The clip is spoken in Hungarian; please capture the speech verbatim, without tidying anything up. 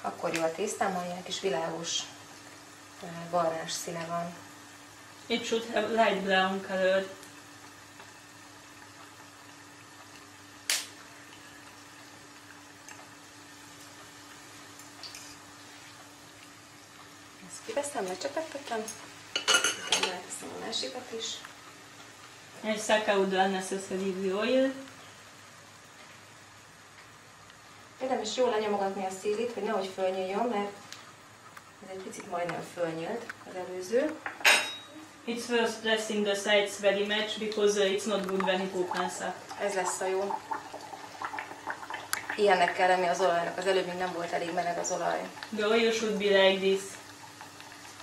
akkor jó a tésztám, hogy ilyen kis világos barnás színe van. It should have light brown color. Ezt kiveszem, lecsepegtetem, utána elteszem a másikat is. I suck out the unnecessary oil. Érdemes jól lenyomogatni a szélit, hogy nehogy fölnyíljon, mert ez egy picit majdnem fölnyílt az előző. It's worth pressing the sides very much because uh, it's not good when it opens up. Ez lesz a jó. Ilyennek kell lenni az olajnak, az előbb még nem volt elég meleg az olaj. The oil should be like this.